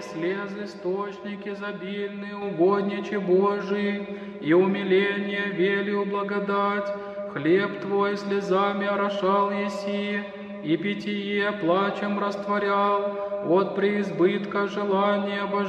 слез источник изобильный, угодниче Божий, и умиление велию благодать. Хлеб Твой слезами орошал еси, и питье плачем растворял, от преизбытка желания